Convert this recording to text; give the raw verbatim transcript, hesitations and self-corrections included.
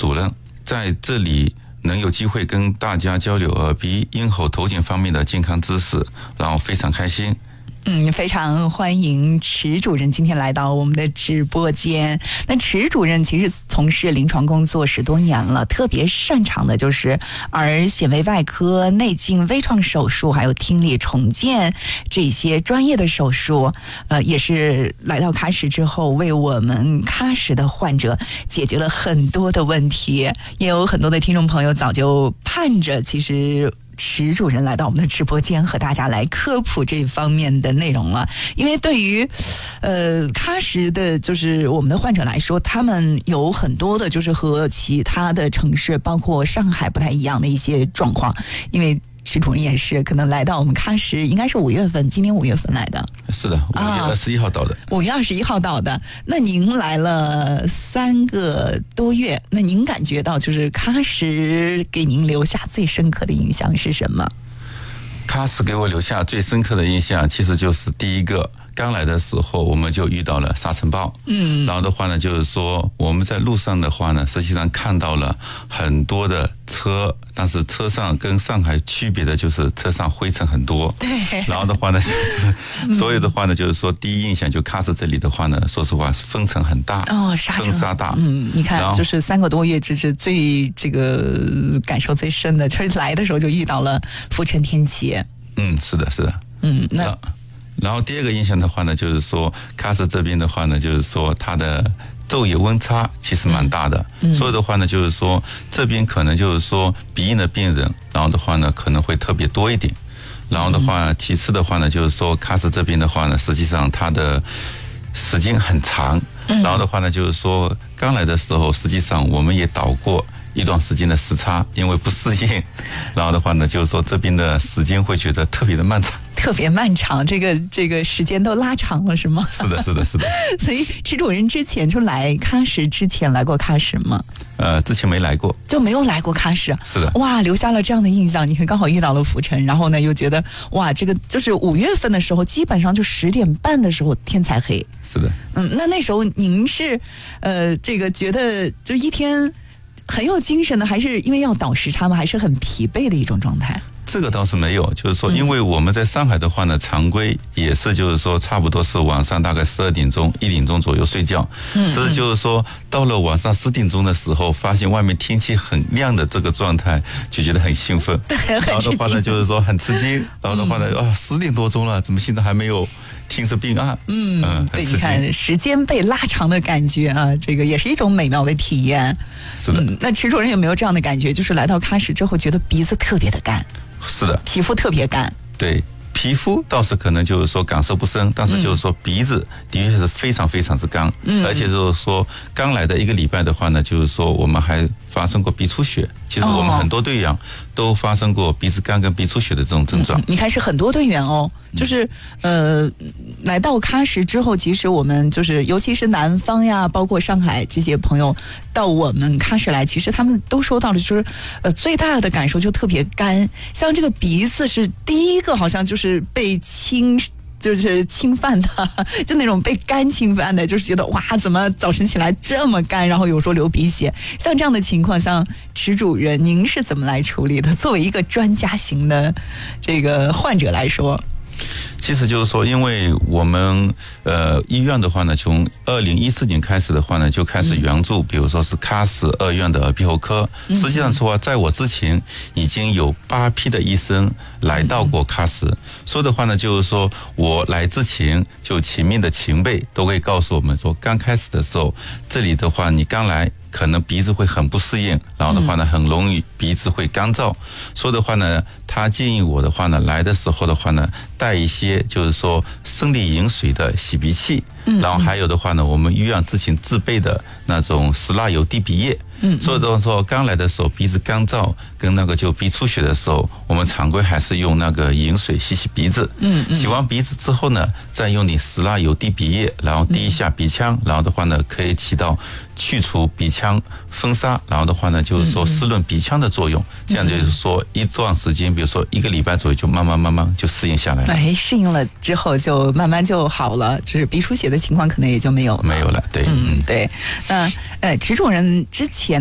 主任，在这里能有机会跟大家交流耳鼻咽喉头颈方面的健康知识，然后非常开心。 嗯，非常欢迎池主任今天来到我们的直播间。那池主任其实从事临床工作十多年了，特别擅长的就是耳显微外科、内镜微创手术，还有听力重建这些专业的手术。呃，也是来到喀什之后，为我们喀什的患者解决了很多的问题。也有很多的听众朋友早就盼着，其实池主任来到我们的直播间和大家来科普这方面的内容了。因为对于呃喀什的就是我们的患者来说，他们有很多的就是和其他的城市包括上海不太一样的一些状况。因为池主任也是可能来到我们喀什应该是五月份，今年五月份来的。 是的，五月二十一号到的。 五、啊、月二十一号到的。那您来了三个多月，那您感觉到就是喀什给您留下最深刻的印象是什么？ 喀什给我留下最深刻的印象，其实就是第一个，刚来的时候我们就遇到了沙尘暴，嗯，然后的话呢，就是说我们在路上的话呢，实际上看到了很多的车，但是车上跟上海区别的就是车上灰尘很多， 对， 然后的话呢，就是所有的话呢，就是说第一印象就喀什这里的话呢，说实话风尘很大， 哦，沙尘风沙大， 嗯，你看，就是三个多月，这是最这个感受最深的，就是来的时候就遇到了浮尘天气。 嗯，是的，是的， 嗯，那。 然后第二个印象的话呢，就是说喀什这边的话呢，就是说它的昼夜温差其实蛮大的。嗯、所以的话呢，就是说这边可能就是说鼻炎的病人，然后的话呢可能会特别多一点。然后的话，其次的话呢，就是说喀什这边的话呢，实际上它的时间很长。然后的话呢，就是说刚来的时候，实际上我们也倒过一段时间的时差，因为不适应。然后的话呢，就是说这边的时间会觉得特别的漫长。 特别漫长，这个这个时间都拉长了，是吗？ 是的，是的，是的。 所以池主任之前就来喀什之前来过喀什吗？ 呃，之前没来过， 就没有来过喀什。 是的， 哇，留下了这样的印象。你看，刚好遇到了浮尘，然后呢，又觉得哇，这个就是五月份的时候，基本上就十点半的时候天才黑。 是的， 嗯，那那时候您是呃，这个觉得就一天很有精神的，还是因为要倒时差吗？还是很疲惫的一种状态？ 这个倒是没有，就是说，因为我们在上海的话呢，常规也是就是说，差不多是晚上大概十二点钟、一点钟左右睡觉。嗯，这是就是说，到了晚上十点钟的时候，发现外面天气很亮的这个状态，就觉得很兴奋。 对， 然后的话呢，就是说很吃惊。然后的话呢，啊，十点多钟了，怎么现在还没有听说病案？ 嗯，嗯对，你看时间被拉长的感觉啊，这个也是一种美妙的体验。 是的。 嗯、那池主任有没有这样的感觉？就是来到喀什之后，觉得鼻子特别的干。 是的， 皮肤特别干。 对，皮肤倒是可能就是说感受不深，但是就是说鼻子的确是非常非常之干，嗯，而且就是说刚来的一个礼拜的话呢，就是说我们还发生过鼻出血。其实我们很多队员都发生过鼻子干跟鼻出血的这种症状。 嗯、你看是很多队员哦，就是呃，来到喀什之后，其实我们就是尤其是南方呀，包括上海这些朋友到我们喀什来，其实他们都说到了，就是呃最大的感受就特别干，像这个鼻子是第一个，好像就是被侵。就是侵犯的，就那种被干侵犯的，就是觉得哇，怎么早晨起来这么干，然后有时候流鼻血，像这样的情况，像池主任，您是怎么来处理的？作为一个专家型的这个患者来说。 其实就是说，因为我们呃医院的话呢，从二零一四年开始的话呢，就开始援助，比如说是喀什二院的耳鼻喉科。实际上说，在我之前已经有八批的医生来到过喀什。说的话呢，就是说我来之前，就前面的前辈都会告诉我们说，刚开始的时候，这里的话你刚来，可能鼻子会很不适应，然后的话呢，很容易鼻子会干燥。说的话呢，他建议我的话呢，来的时候的话呢，带一些就是说生理饮水的洗鼻器，然后还有的话呢，我们医院之前自备的那种石蜡油滴鼻液。嗯，所以的说刚来的时候鼻子干燥跟那个就鼻出血的时候，我们常规还是用那个饮水洗洗鼻子。嗯，洗完鼻子之后呢，再用你石蜡油滴鼻液，然后滴一下鼻腔，然后的话呢，可以起到去除鼻腔风沙，然后的话呢，就是说湿润鼻腔的作用。这样就是说一段时间，比如说一个礼拜左右，就慢慢慢慢就适应下来了。 哎，适应了之后就慢慢就好了，就是鼻出血的情况可能也就没有了。 没有了，对， 嗯，对。那呃，池主任之前。